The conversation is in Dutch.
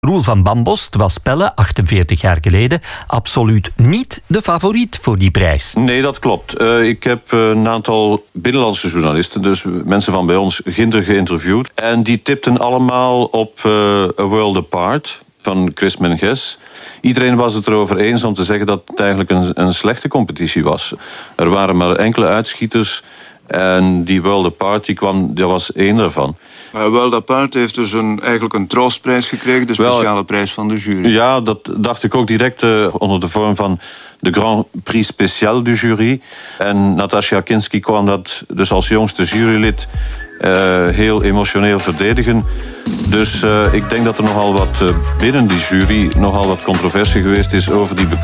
Roel van Bambost was Pelle, 48 jaar geleden, absoluut niet de favoriet voor die prijs. Nee, dat klopt. Ik heb een aantal binnenlandse journalisten, dus mensen van bij ons, geïnterviewd. En die tipten allemaal op A World Apart van Chris Menges. Iedereen was het erover eens om te zeggen dat het eigenlijk een slechte competitie was. Er waren maar enkele uitschieters en die World Apart, dat was één daarvan. Maar World Apart heeft dus eigenlijk een troostprijs gekregen, de speciale prijs van de jury. Ja, dat dacht ik ook direct onder de vorm van de Grand Prix Special du jury. En Natasja Kinski kwam dat dus als jongste jurylid heel emotioneel verdedigen. Dus ik denk dat er nogal wat binnen die jury nogal wat controversie geweest is over die